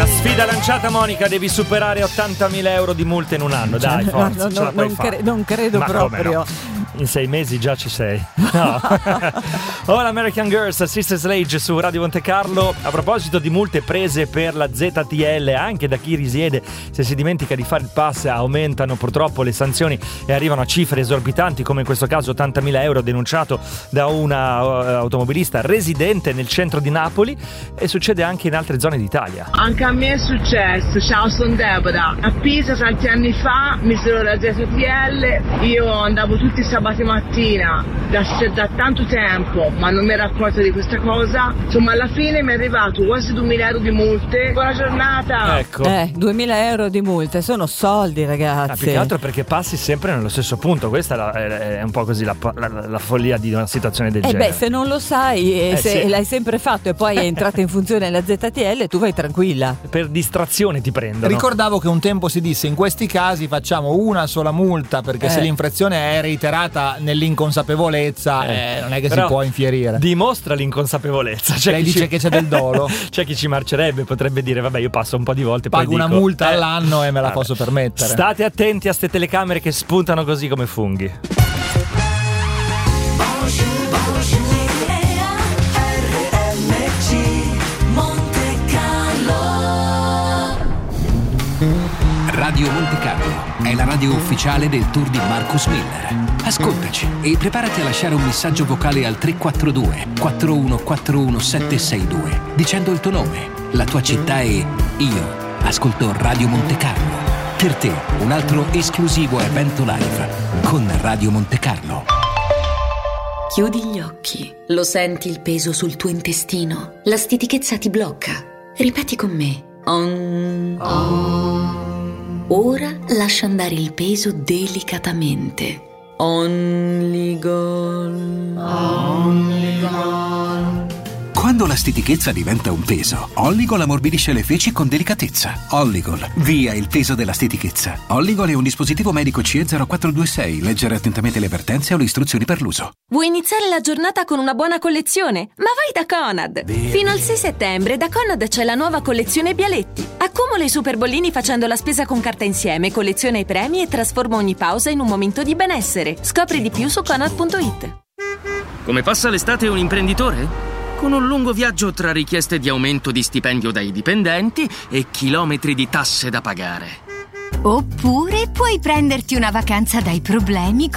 La sfida lanciata, Monica, devi superare 80.000 euro di multa in un anno, dai, forza, ce la puoi fare. Non credo. Ma proprio. No? In 6 mesi già ci sei. No. All American Girls, Sister Sledge su Radio Monte Carlo. A proposito di multe prese per la ZTL, anche da chi risiede, se si dimentica di fare il pass aumentano purtroppo le sanzioni e arrivano a cifre esorbitanti, come in questo caso 80.000 euro denunciato da una automobilista residente nel centro di Napoli, e succede anche in altre zone d'Italia. Anche a me è successo. Ciao, sono Deborah. A Pisa tanti anni fa misero la ZTL, io andavo tutti i sabati mattina da tanto tempo, ma non mi ero accorta di questa cosa. Insomma, alla fine mi è arrivato quasi 2.000 euro di multe. Buona giornata. Ecco. 2.000 euro di multe sono soldi, ragazzi. Più che altro perché passi sempre nello stesso punto. Questa è un po' così la follia di una situazione del genere. Se non lo sai e se sì, l'hai sempre fatto e poi è entrata in funzione la ZTL, tu vai tranquilla. Per distrazione ti prendono. Ricordavo che un tempo si disse: in questi casi facciamo una sola multa, perché se l'infrazione è reiterata nell'inconsapevolezza, non è che si può infierire. Dimostra l'inconsapevolezza. Lei dice che c'è del dolo. C'è chi ci marcerebbe, potrebbe dire: vabbè, io passo un po' di volte, pago poi una dico, multa all'anno e me la posso permettere. State attenti a ste telecamere che spuntano così come funghi. Radio Monte Carlo è la radio ufficiale del tour di Marcus Miller. Ascoltaci e preparati a lasciare un messaggio vocale al 342 4141 762 dicendo il tuo nome, la tua città e io ascolto Radio Monte Carlo. Per te un altro esclusivo evento live con Radio Monte Carlo. Chiudi gli occhi, lo senti il peso sul tuo intestino, la stitichezza ti blocca. Ripeti con me. Ora lascia andare il peso delicatamente. Only gone. Only gone. Quando la stitichezza diventa un peso, Olligol ammorbidisce le feci con delicatezza. Olligol, via il peso della stitichezza. Olligol è un dispositivo medico CE 0426. Leggere attentamente le avvertenze o le istruzioni per l'uso. Vuoi iniziare la giornata con una buona collezione? Ma vai da Conad! Fino al 6 settembre da Conad c'è la nuova collezione Bialetti. Accumula i super bollini facendo la spesa con carta insieme, colleziona i premi e trasforma ogni pausa in un momento di benessere. Scopri di più su Conad.it. Come passa l'estate un imprenditore? Con un lungo viaggio tra richieste di aumento di stipendio dai dipendenti e chilometri di tasse da pagare. Oppure puoi prenderti una vacanza dai problemi